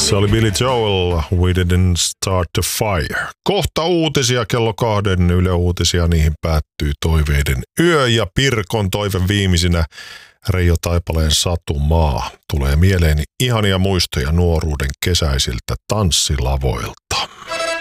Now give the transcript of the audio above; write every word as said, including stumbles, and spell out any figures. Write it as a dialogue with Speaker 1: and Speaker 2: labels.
Speaker 1: Se oli Billy Joel, We Didn't Start a Fire. Kohta uutisia, kello kahden Yle Uutisia, niihin päättyy toiveiden yö ja Pirkon toive viimeisinä Reijo Taipaleen Satumaa. Tulee mieleeni ihania muistoja nuoruuden kesäisiltä tanssilavoilta.